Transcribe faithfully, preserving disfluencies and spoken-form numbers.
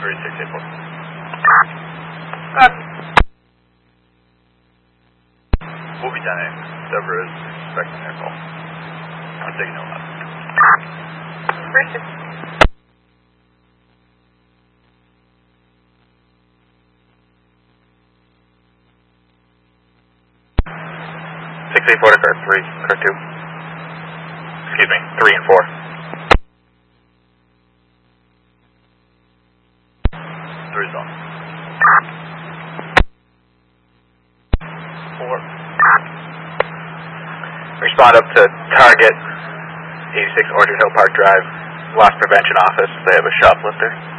three six eight four. Copy. We'll be ten A. Dover is expecting their call. I'm taking no left. Appreciate it. six eight four to car three, car two. Excuse me, three and four. Three is on. Four. Respond up to target eighty-six Orchard Hill Park Drive, loss prevention office. They have a shoplifter.